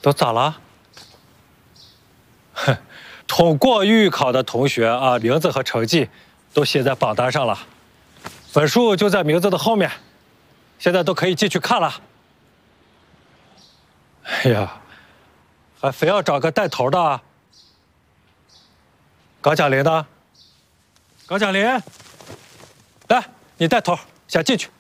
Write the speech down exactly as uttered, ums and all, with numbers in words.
都咋了？哼，通过预考的同学啊，名字和成绩都写在榜单上了，分数就在名字的后面，现在都可以进去看了。哎呀，还非要找个带头的？高奖林呢？高奖林，来，你带头，先进去。